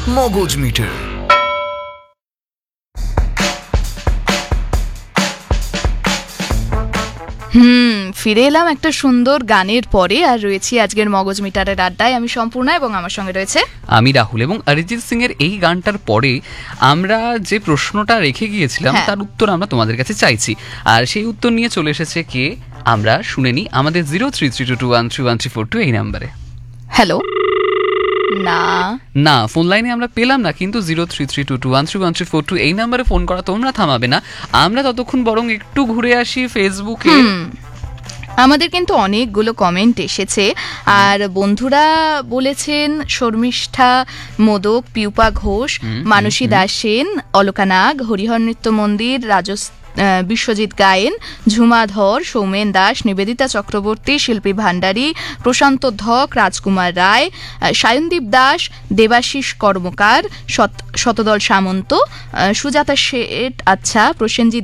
মগজ মিটার। ফিরে এলাম একটা সুন্দর গানের পরে, আর রয়েছি আজকের মগজ মিটারের আড্ডায়। আমি সম্পূর্ণা এবং আমার সঙ্গে রয়েছে আমি রাহুল। এবং অরিজিৎ সিং এর এই গানটার পরে আমরা যে প্রশ্নটা রেখে গিয়েছিলাম তার উত্তর আমরা তোমাদের কাছে চাইছি, আর সেই উত্তর নিয়ে চলে এসেছে কে আমরা শুনে নিই আমাদের 0332213132 এই নাম্বারে। হ্যালো। না, ফোন লাইনে আমরা পেলাম না, কিন্তু 0332213132 এই নাম্বারে ফোন করা তোমরা থামাবে না। আমরা ততক্ষণ বরং একটু ঘুরে আসি ফেসবুকে। আমাদের কিন্তু অনেকগুলো কমেন্ট এসেছে, আর বন্ধুরা বলেছেন শর্মিষ্ঠা মোদক, পিউপা ঘোষ, মানসী দাস সেন, অলকা নাগ, হরিহর নৃত্য মন্দির, বিশ্বজিৎ গায়েন, ঝুমা ধর, সৌমেন দাস, নিবেদিতা চক্রবর্তী, শিল্পী ভান্ডারী, প্রশান্ত ধক, রাজকুমার রায়, সায়নদীপ দাস, দেবাশিস কর্মকার, শতদল সামন্ত, সুজাতা শেঠ, প্রসেনজিৎ